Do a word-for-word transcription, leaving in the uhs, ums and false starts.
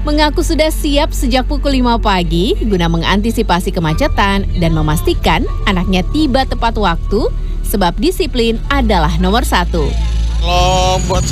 mengaku sudah siap sejak pukul lima pagi guna mengantisipasi kemacetan dan memastikan anaknya tiba tepat waktu sebab disiplin adalah nomor satu. Kalau buat